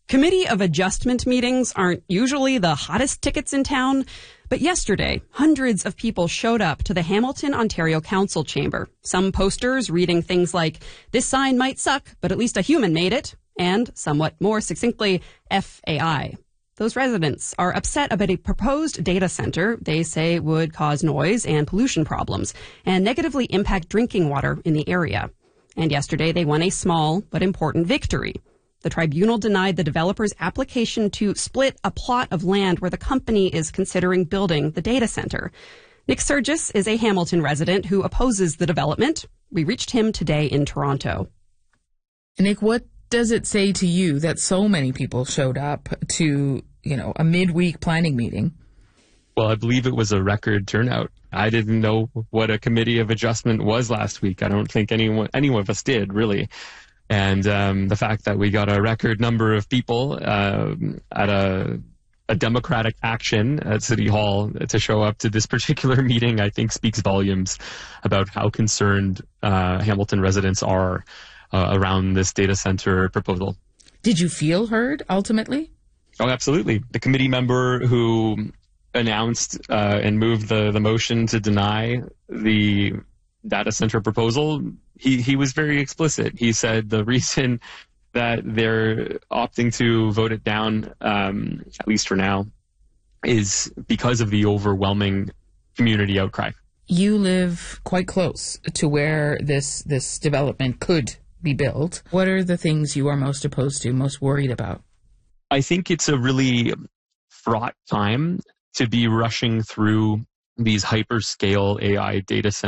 Committee of Adjustment meetings aren't usually the hottest tickets in town, but yesterday, hundreds of people showed up to the Hamilton, Ontario Council chamber. Some posters reading things like, "This sign might suck, but at least a human made it," and somewhat more succinctly, FAI. Those residents are upset about a proposed data center they say would cause noise and pollution problems and negatively impact drinking water in the area. And yesterday, they won a small but important victory. The tribunal denied the developer's application to split a plot of land where the company is considering building the data center. Nick Surgis is a Hamilton resident who opposes the development. We reached him today in Toronto. Nick, what does it say to you that so many people showed up to, a midweek planning meeting? Well, I believe it was a record turnout. I didn't know what a committee of adjustment was last week. I don't think any of us did, really. And the fact that we got a record number of people at a democratic action at City Hall to show up to this particular meeting, I think speaks volumes about how concerned Hamilton residents are around this data center proposal. Did you feel heard, ultimately? Oh, absolutely. The committee member who announced and moved the motion to deny the data center proposal, he was very explicit. He said the reason that they're opting to vote it down, at least for now, is because of the overwhelming community outcry. You live quite close to where this development could be built. What are the things you are most opposed to, most worried about? I think it's a really fraught time to be rushing through these hyperscale AI data centers